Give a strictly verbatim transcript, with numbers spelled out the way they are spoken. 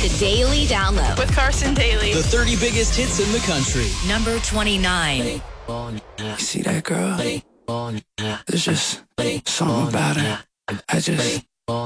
The Daily Download. With Carson Daly. The thirty biggest hits in the country. Number twenty-nine. You see that girl? There's just something about her. I just